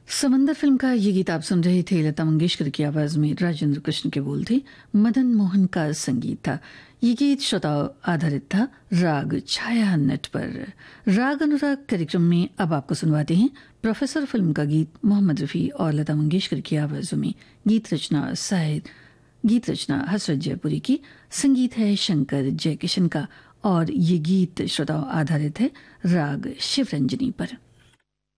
समंदर फिल्म का ये गीत आप सुन रहे थे। लता मंगेशकर की आवाज में राजेंद्र कृष्ण के बोल थे, मदन मोहन का संगीत था। ये गीत श्रोताओं आधारित था राग छाया नट पर। राग अनुराग कार्यक्रम में अब आपको सुनवाते हैं प्रोफेसर फिल्म का गीत मोहम्मद रफी और लता मंगेशकर की आवाजों में। गीत रचना हसरत जयपुरी की, संगीत है शंकर जयकिशन का और ये गीत श्रोताओं आधारित है राग शिवरंजनी पर।